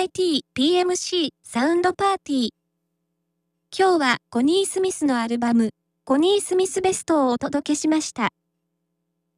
MIT-PMC サウンドパーティー。今日はコニー・スミスのアルバム、コニー・スミスベストをお届けしました。